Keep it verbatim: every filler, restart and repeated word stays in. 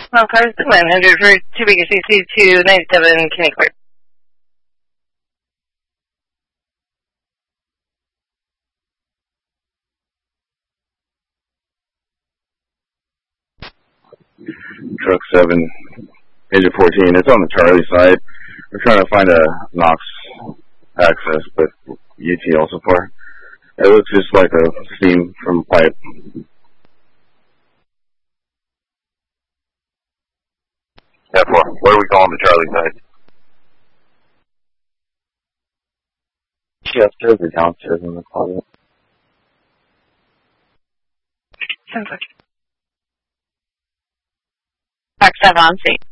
Well, cars one hundred for two Baker C C to ninety-seven Kenny Court. Truck seven, engine fourteen. It's on the Charlie side. We're trying to find a Knox access, but U T L so far. It looks just like a steam from a pipe. Yeah, four. What are we calling the Charlie side? She upstairs or downstairs in the closet? Sounds like. Park seven on seat.